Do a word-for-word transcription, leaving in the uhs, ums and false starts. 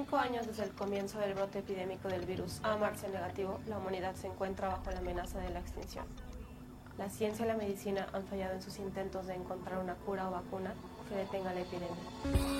cinco años desde el comienzo del brote epidémico del virus A M A R C negativo, la humanidad se encuentra bajo la amenaza de la extinción. La ciencia y la medicina han fallado en sus intentos de encontrar una cura o vacuna que detenga la epidemia.